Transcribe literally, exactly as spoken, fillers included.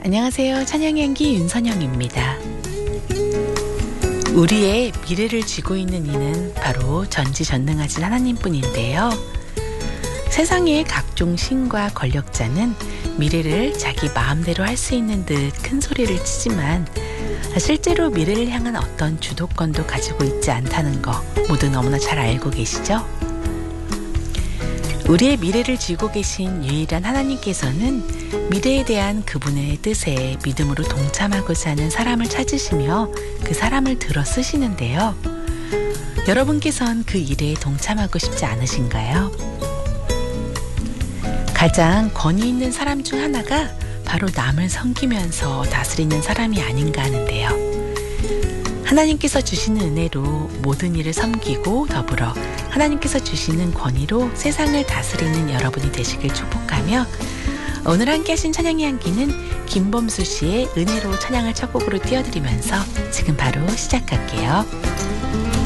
안녕하세요. 찬양향기 윤선영입니다. 우리의 미래를 쥐고 있는 이는 바로 전지전능하신 하나님뿐인데요. 세상의 각종 신과 권력자는 미래를 자기 마음대로 할 수 있는 듯 큰 소리를 치지만 실제로 미래를 향한 어떤 주도권도 가지고 있지 않다는 거 모두 너무나 잘 알고 계시죠? 우리의 미래를 쥐고 계신 유일한 하나님께서는 미래에 대한 그분의 뜻에 믿음으로 동참하고자 하는 사람을 찾으시며 그 사람을 들어 쓰시는데요. 여러분께선 그 일에 동참하고 싶지 않으신가요? 가장 권위 있는 사람 중 하나가 바로 남을 섬기면서 다스리는 사람이 아닌가 하는데요. 하나님께서 주시는 은혜로 모든 일을 섬기고 더불어 하나님께서 주시는 권위로 세상을 다스리는 여러분이 되시길 축복하며 오늘 함께 하신 찬양의 향기는 김범수 씨의 은혜로 찬양을 첫 곡으로 띄워드리면서 지금 바로 시작할게요.